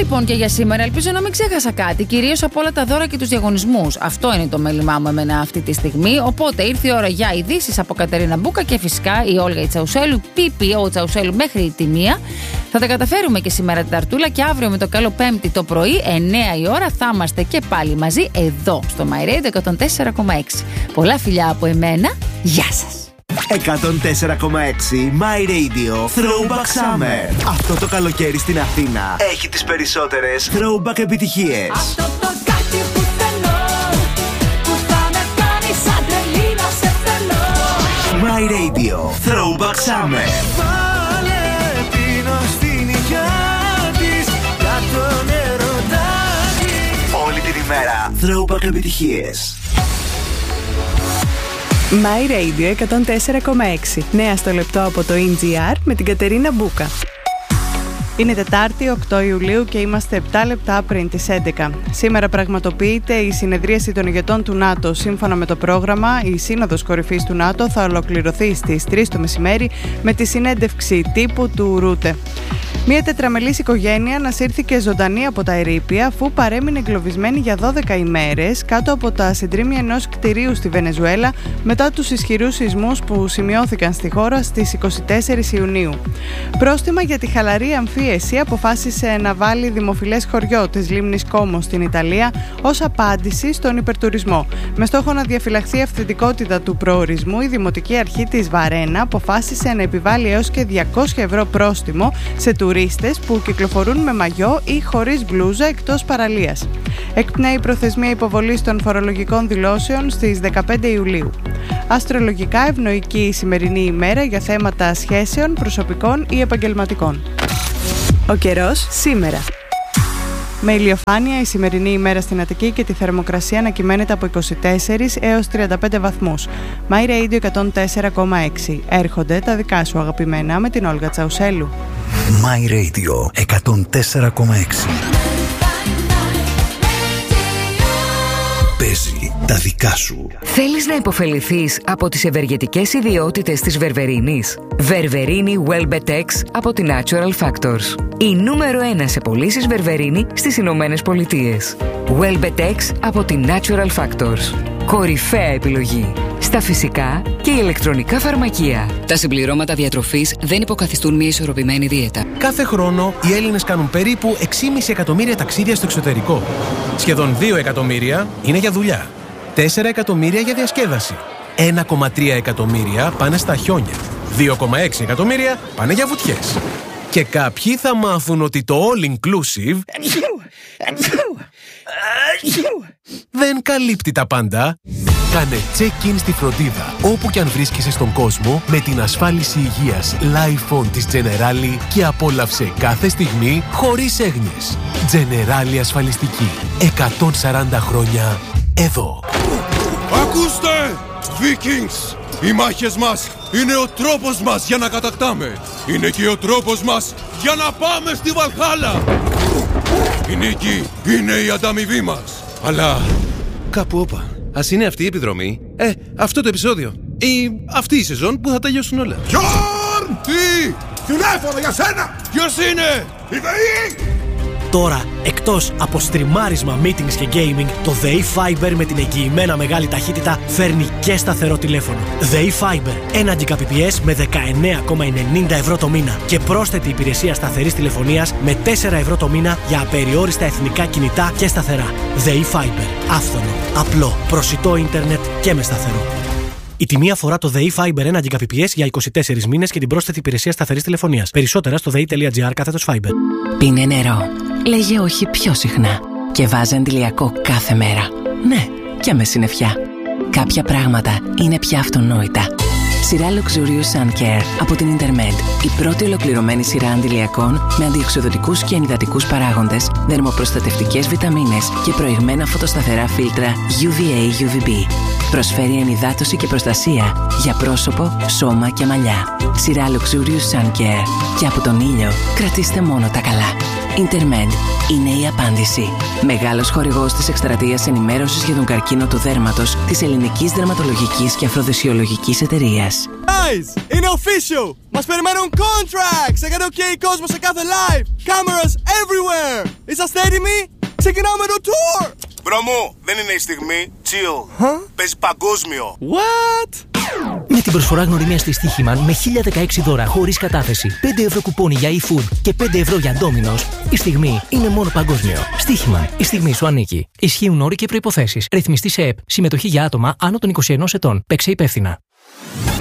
λοιπόν και για σήμερα. Ελπίζω να μην ξέχασα κάτι. Κυρίως από όλα τα δώρα και τους διαγωνισμούς. Αυτό είναι το μέλημά μου εμένα αυτή τη στιγμή. Οπότε ήρθε η ώρα για ειδήσεις από Κατερίνα Μπούκα και φυσικά η Όλγα η Τσαουσέλου, PPO Τσαουσέλου μέχρι τη 1. Θα τα καταφέρουμε και σήμερα την Ταρτούλα και αύριο με το καλό Πέμπτη το πρωί, 9 η ώρα, θα είμαστε και πάλι μαζί εδώ στο My Radio 104,6. Πολλά φιλιά από εμένα. Γεια σας. 104,6 My Radio Throwback Summer. Αυτό το καλοκαίρι στην Αθήνα έχει τις περισσότερες throwback επιτυχίες. Αυτό το κάτι που θέλω, που θα με κάνει σαν τρελή να σε θέλω. My Radio Throwback Summer. Βάλε πίνω στην υγειά της για τον ερωτά της. Όλη την ημέρα throwback επιτυχίες. My Radio 104,6. Νέα στο λεπτό από το NGR με την Κατερίνα Μπούκα. Είναι Τετάρτη, 8 Ιουλίου και είμαστε 7 λεπτά πριν τις 11. Σήμερα πραγματοποιείται η συνεδρίαση των ηγετών του ΝΑΤΟ. Σύμφωνα με το πρόγραμμα, η Σύνοδος Κορυφής του ΝΑΤΟ θα ολοκληρωθεί στις 3 το μεσημέρι με τη συνέντευξη τύπου του Ρούτε. Μια τετραμελής οικογένεια ανασύρθηκε ζωντανή από τα ερείπια αφού παρέμεινε εγκλωβισμένη για 12 ημέρες κάτω από τα συντρίμμια ενός κτηρίου στη Βενεζουέλα μετά τους ισχυρούς σεισμούς που σημειώθηκαν στη χώρα στις 24 Ιουνίου. Πρόστιμα για τη χαλαρή αμφίεση αποφάσισε να βάλει δημοφιλές χωριό της λίμνης Κόμο στην Ιταλία ως απάντηση στον υπερτουρισμό. Με στόχο να διαφυλαχθεί η αυθεντικότητα του προορισμού, η Δημοτική Αρχή της Βαρένα αποφάσισε να επιβάλλει έως και 200 ευρώ πρόστιμο σε τουρίστες που κυκλοφορούν με μαγιό ή χωρίς μπλούζα εκτός παραλίας. Εκπνέει η προθεσμία υποβολής των φορολογικών δηλώσεων στις 15 Ιουλίου. Αστρολογικά ευνοϊκή η σημερινή ημέρα για θέματα σχέσεων, προσωπικών ή επαγγελματικών. Ο καιρός σήμερα. Με ηλιοφάνεια η σημερινή ημέρα στην Αττική και τη θερμοκρασία να κυμαίνεται από 24 έως 35 βαθμούς. My Radio 104,6. Έρχονται τα δικά σου αγαπημένα με την Όλγα Τσαουσέλου. My Radio 104,6. Παίζει τα δικά σου. Θέλεις να υποφεληθείς από τις ευεργετικές ιδιότητες της Βερβερίνης? Βερβερίνη Welbetex από τη Natural Factors. Η νούμερο 1 σε πωλήσεις Βερβερίνη στις Ηνωμένες Πολιτείες. Welbetex από τη Natural Factors. Κορυφαία επιλογή στα φυσικά και ηλεκτρονικά φαρμακεία. Τα συμπληρώματα διατροφής δεν υποκαθιστούν μια ισορροπημένη δίαιτα. Κάθε χρόνο οι Έλληνες κάνουν περίπου 6,5 εκατομμύρια ταξίδια στο εξωτερικό. Σχεδόν 2 εκατομμύρια είναι για δουλειά. 4 εκατομμύρια για διασκέδαση. 1,3 εκατομμύρια πάνε στα χιόνια. 2,6 εκατομμύρια πάνε για βουτιές. Και κάποιοι θα μάθουν ότι το all inclusive δεν καλύπτει τα πάντα. Κάνε check-in στη φροντίδα όπου και αν βρίσκεσαι στον κόσμο με την ασφάλιση υγείας Life On της Generali και απόλαυσε κάθε στιγμή χωρίς έγνοιες. Generali ασφαλιστική. 140 χρόνια εδώ. Ακούστε! Vikings! Οι μάχες μας είναι ο τρόπος μας για να κατακτάμε. Είναι και ο τρόπος μας για να πάμε στη Βαλχάλα. Η νίκη είναι η ανταμοιβή μας. Αλλά κάπου όπα. Ας είναι αυτή η επιδρομή, αυτό το επεισόδιο ή αυτή η σεζόν που θα τελειώσουν όλα. Γιόρν! Τι! Τηλέφωνο για σένα! Ποιος είναι? Η ΔΕΗ! Τώρα, εκτός από στριμάρισμα, meetings και gaming, το ΔΕΗ Fiber με την εγγυημένα μεγάλη ταχύτητα φέρνει και σταθερό τηλέφωνο. ΔΕΗ Fiber, 1 Gbps με 19,90 ευρώ το μήνα και πρόσθετη υπηρεσία σταθερής τηλεφωνίας με 4 ευρώ το μήνα για απεριόριστα εθνικά κινητά και σταθερά. ΔΕΗ Fiber, άφθονο, απλό, προσιτό ίντερνετ και με σταθερό. Η τιμή αφορά το ΔΕΗ Fiber 1 Gbps για 24 μήνες και την πρόσθετη υπηρεσία σταθερής τηλεφωνίας. Περισσότερα στο dei.gr/Fiber. Πίνε νερό. Λέγε όχι πιο συχνά. Και βάζε αντιλιακό κάθε μέρα. Ναι, και με συννεφιά. Κάποια πράγματα είναι πια αυτονόητα. Σειρά Luxurious Sun Care από την Intermed. Η πρώτη ολοκληρωμένη σειρά αντιλιακών με αντιοξυδωτικούς και ενυδατικούς παράγοντες, δερμοπροστατευτικές βιταμίνες και προηγμένα φωτοσταθερά φίλτρα UVA-UVB. Προσφέρει ενυδάτωση και προστασία για πρόσωπο, σώμα και μαλλιά. Σειρά Luxurious Sun Care. Και από τον ήλιο κρατήστε μόνο τα καλά. Intermed είναι η απάντηση. Μεγάλος χορηγός της εκστρατείας ενημέρωσης για τον καρκίνο του δέρματος της Ελληνικής Δερματολογικής και Αφροδεσιολογικής Εταιρείας. Guys, είναι official! official! Μας περιμένουν contracts! Έκανε OK κόσμο σε κάθε live! Cameras everywhere! Είσαστε έτοιμοι? Ξεκινάμε το tour! Μπρο μου, δεν είναι η στιγμή. Chill. Παίζει παγκόσμιο. What? Με την προσφορά γνωριμίας της Στοίχημαν με 1016 δώρα χωρίς κατάθεση, 5 ευρώ κουπόνι για eFood και 5 ευρώ για Domino's, η στιγμή είναι μόνο παγκόσμιο. Στοίχημαν. Η στιγμή σου ανήκει. Ισχύουν όροι και προϋποθέσεις. Ρυθμιστή σε ΕΠ. Συμμετοχή για άτομα άνω των 21 ετών. Παίξε υπεύθυνα.